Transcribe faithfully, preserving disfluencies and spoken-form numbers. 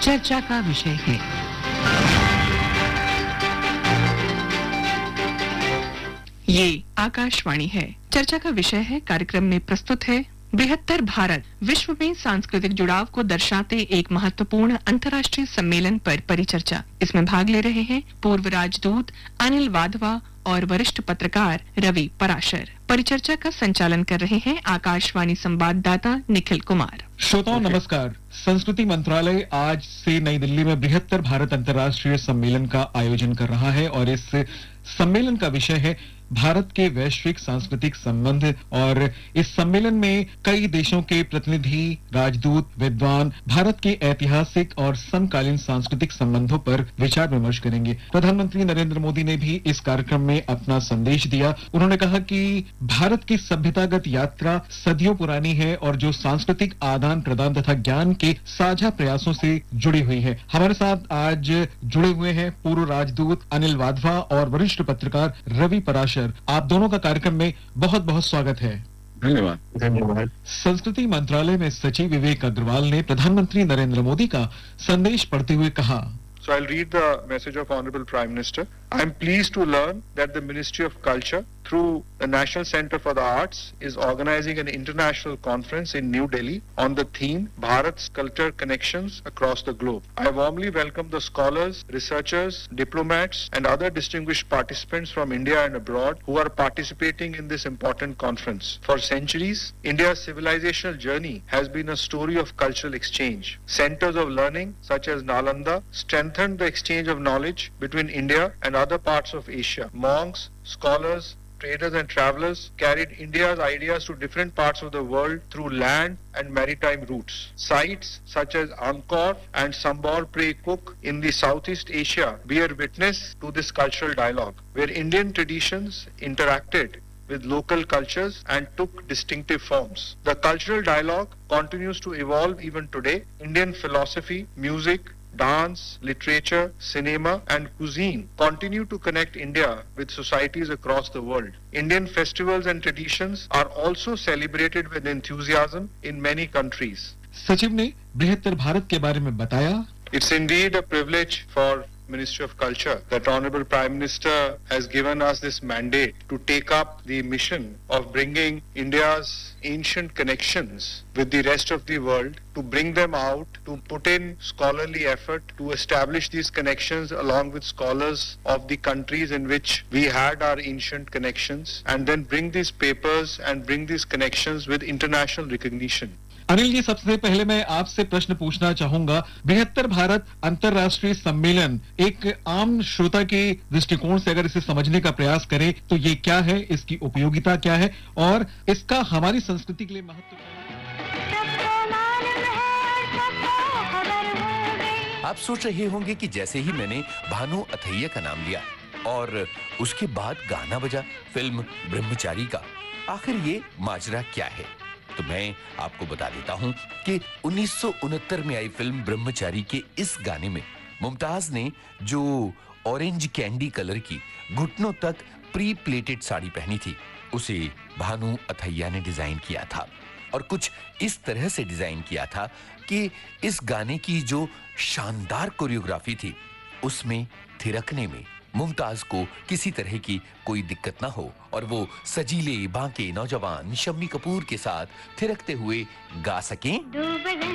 चर्चा का विषय है। ये आकाशवाणी है। चर्चा का विषय है कार्यक्रम में प्रस्तुत है बृहत्तर भारत, विश्व में सांस्कृतिक जुड़ाव को दर्शाते एक महत्वपूर्ण अंतर्राष्ट्रीय सम्मेलन पर परिचर्चा। इसमें भाग ले रहे हैं पूर्व राजदूत अनिल वाधवा और वरिष्ठ पत्रकार रवि पराशर। परिचर्चा का संचालन कर रहे हैं आकाशवाणी संवाददाता निखिल कुमार। श्रोताओं नमस्कार। संस्कृति मंत्रालय आज से नई दिल्ली में बृहत्तर भारत अंतर्राष्ट्रीय सम्मेलन का आयोजन कर रहा है और इस सम्मेलन का विषय है भारत के वैश्विक सांस्कृतिक संबंध। और इस सम्मेलन में कई देशों के प्रतिनिधि, राजदूत, विद्वान भारत के ऐतिहासिक और समकालीन सांस्कृतिक संबंधों पर विचार विमर्श करेंगे। प्रधानमंत्री नरेंद्र मोदी ने भी इस कार्यक्रम में अपना संदेश दिया। उन्होंने कहा कि भारत की सभ्यतागत यात्रा सदियों पुरानी है और जो सांस्कृतिक आदान प्रदान तथा ज्ञान के साझा प्रयासों से जुड़ी हुई है। हमारे साथ आज जुड़े हुए हैं पूर्व राजदूत अनिल वाधवा और वरिष्ठ पत्रकार रवि पराशर। आप दोनों का कार्यक्रम में बहुत बहुत स्वागत है। धन्यवाद। धन्यवाद। संस्कृति मंत्रालय में सचिव विवेक अग्रवाल ने प्रधानमंत्री नरेंद्र मोदी का संदेश पढ़ते हुए कहा, So I'll read the message of Honorable Prime Minister. I am pleased to learn that the Ministry of Culture, through the National Center for the Arts, is organizing an international conference in New Delhi on the theme Bharat's Culture Connections Across the Globe. I warmly welcome the scholars, researchers, diplomats, and other distinguished participants from India and abroad who are participating in this important conference. For centuries, India's civilizational journey has been a story of cultural exchange. Centers of learning, such as Nalanda, strengthened the exchange of knowledge between India and other parts of Asia. Monks, scholars, traders and travelers carried India's ideas to different parts of the world through land and maritime routes. Sites such as Angkor and Sambor Prey Cook in the Southeast Asia bear witness to this cultural dialogue, where Indian traditions interacted with local cultures and took distinctive forms. The cultural dialogue continues to evolve even today. Indian philosophy, music, dance, literature, cinema and cuisine continue to connect India with societies across the world. Indian festivals and traditions are also celebrated with enthusiasm in many countries. सचिव ने बृहत्तर भारत के बारे में बताया, It's indeed a privilege for Ministry of Culture that Honorable Prime Minister has given us this mandate to take up the mission of bringing India's ancient connections with the rest of the world, to bring them out, to put in scholarly effort to establish these connections along with scholars of the countries in which we had our ancient connections, and then bring these papers and bring these connections with international recognition. Anil ji, सबसे पहले मैं आपसे प्रश्न पूछना चाहूंगा, बृहत्तर भारत अंतर्राष्ट्रीय सम्मेलन एक आम श्रोता के दृष्टिकोण से अगर इसे समझने का प्रयास करें तो ये क्या है, इसकी उपयोगिता क्या है और इसका हमारी संस्कृति के लिए महत्व क्या है? आप सोच रहे होंगे कि जैसे ही मैंने भानु अथैया का नाम लिया और उसके बाद गाना बजा फिल्म ब्रह्मचारी का, आखिर ये माजरा क्या है? तो मैं आपको बता देता हूं कि उन्नीस सौ उनहत्तर में आई फिल्म ब्रह्मचारी के इस गाने में मुमताज ने जो ऑरेंज कैंडी कलर की घुटनों तक प्री प्लेटेड साड़ी पहनी थी, उसे भानु अथैया ने डिजाइन किया था और कुछ इस तरह से डिजाइन किया था कि इस गाने की जो शानदार कोरियोग्राफी थी उसमें थिरकने में मुमताज को किसी तरह की कोई दिक्कत ना हो और वो सजीले बांके नौजवान शम्मी कपूर के साथ थिरकते हुए गा सकें।